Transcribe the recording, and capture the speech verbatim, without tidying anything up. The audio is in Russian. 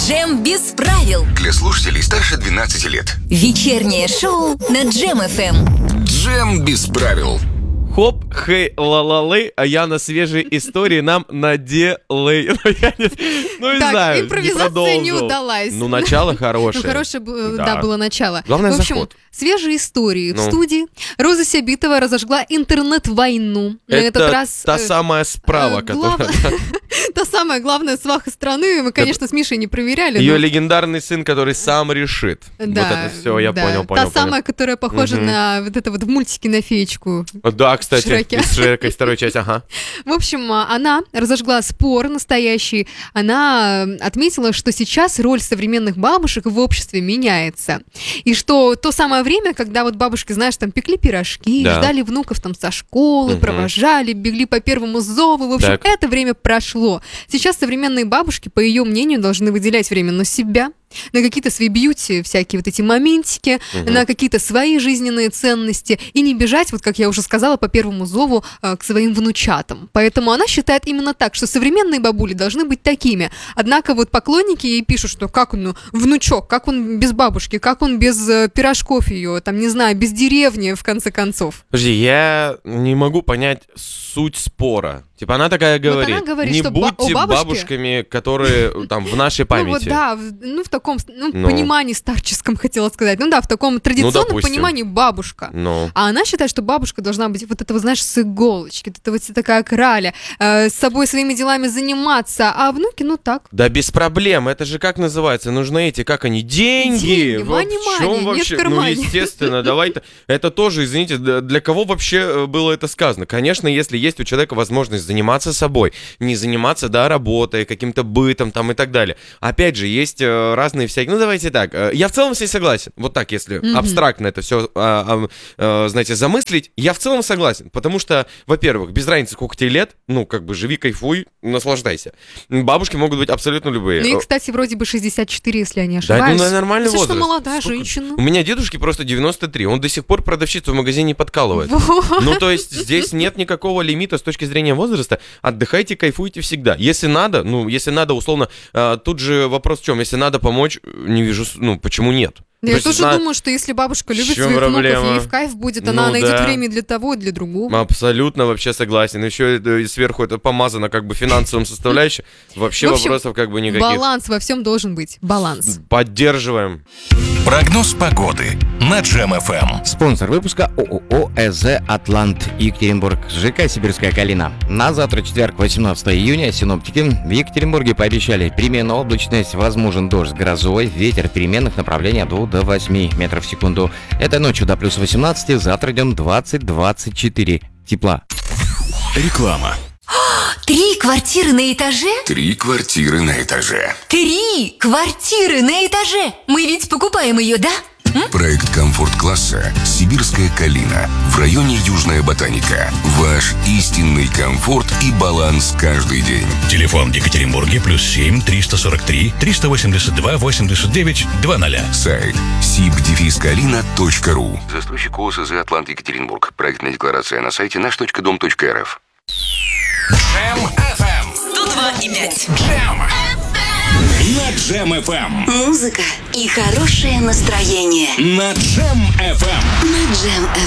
Джем без правил. Для слушателей старше двенадцати лет. Вечернее шоу на Джем эф эм. Джем без правил. Хоп, хей, ла-ла-лей, а я на свежей истории нам наделай. Ну, я не, ну, не так, знаю, импровизация не, не удалась. Ну, начало хорошее. Ну, хорошее, Да. да, было начало. Главное, В общем, заход. свежие истории Ну. в студии. Роза Сябитова разожгла интернет-войну. На Это этот раз... та э, самая справа, э, которая... глав- Та самая главная сваха страны. Мы, конечно, с Мишей не проверяли. Ее но- легендарный сын, который сам решит. Да, Вот это все, я да. понял, Та понял, понял. самая, которая похожа Мгм. на вот это вот в мультике на феечку. Да, кстати, Шреке. из Шрека, из второй части, ага. В общем, а, она разожгла спор настоящий. Она м, отметила, что сейчас роль современных бабушек в обществе меняется. И что то самое время, когда вот бабушки, знаешь, там пекли пирожки, Да. ждали внуков там со школы, Мгм. провожали, бегли по первому зову. В общем, Так. это время прошло. Сейчас современные бабушки, по ее мнению, должны выделять время на себя, на какие-то свои бьюти, всякие вот эти моментики, Мгм. на какие-то свои жизненные ценности, и не бежать, вот как я уже сказала, по первому зову э, к своим внучатам. Поэтому она считает именно так, что современные бабули должны быть такими. Однако вот поклонники ей пишут, что как он, ну, внучок, как он без бабушки, как он без э, пирожков ее, там, не знаю, без деревни, в конце концов. Подожди, я не могу понять суть спора. Типа она такая говорит, она говорит, не что ба- будьте о бабушке- бабушками, которые там в нашей памяти. Ну вот да, в, ну в таком ну, Ну. понимании старческом, хотела сказать. Ну да, в таком традиционном допустим. понимании бабушка. Ну, А она считает, что бабушка должна быть вот это, вот, знаешь, с иголочки, вот это вот вся такая краля, э, с собой своими делами заниматься, а внуки, ну так. да без проблем, это же как называется, нужны эти, как они, деньги. Деньги, В мани-мани, чем нет в вообще? Ну, кармане. естественно, давай-то. Это тоже, извините, для для кого вообще э, было это сказано? Конечно, если есть у человека возможность заниматься собой, не заниматься, да, работой, каким-то бытом там и так далее. Опять же, есть э, разные всякие... Ну, давайте так, э, я в целом с ней согласен. Вот так, если Мгм. абстрактно это все, знаете, замыслить, я в целом согласен. Потому что, во-первых, без разницы, сколько тебе лет, ну, как бы живи, кайфуй, наслаждайся. Бабушки могут быть абсолютно любые. Ну и, кстати, вроде бы шестьдесят четыре, если я не Да, ошибаюсь. ну, нормальный Если возраст. что, молодая Сколько? женщина. У меня дедушке просто девяносто три, он до сих пор продавщицу в магазине подкалывает. Вот. Ну, то есть здесь нет никакого лимита с точки зрения возраста. Отдыхайте, кайфуйте всегда. Если надо, ну, если надо, условно, э, тут же вопрос в чем? Если надо помочь, не вижу, с- ну, почему нет? Я То есть тоже на- думаю, что если бабушка любит В чем своих внуков, проблема? ей в кайф будет, она Ну найдет да. время и для того, и для другого. Абсолютно вообще согласен. Еще это и сверху это помазано как бы финансовым составляющей. Вообще В общем, вопросов как бы никаких. Баланс во всем должен быть. Баланс. Поддерживаем. Прогноз погоды на Джем эф эм. Спонсор выпуска ООО ЭЗ «Атлант» Екатеринбург, ЖК «Сибирская Калина». На завтра, четверг, восемнадцатого июня, синоптики в Екатеринбурге пообещали переменную облачность, возможен дождь с грозой, ветер переменных направлений от двух до восьми метров в секунду. Этой ночью до плюс восемнадцати, завтра днем двадцать-двадцать четыре тепла. Реклама. Три квартиры на этаже? Три квартиры на этаже. Три квартиры на этаже! Мы ведь покупаем ее, да? Проект комфорт-класса «Сибирская Калина» в районе Южная Ботаника. Ваш истинный комфорт и баланс каждый день. Телефон в Екатеринбурге плюс семь триста сорок три триста восемьдесят два восемьдесят девять двадцать. Сайт сиб дефис калина точка ру. Застройщик ОСЗ «Атлант Екатеринбург». Проектная декларация на сайте наш точка дом точка эр эф. Джем эф эм. сто два и пять. Джем. На Джем эф эм. Музыка и хорошее настроение. На Джем эф эм. На Джем эф эм.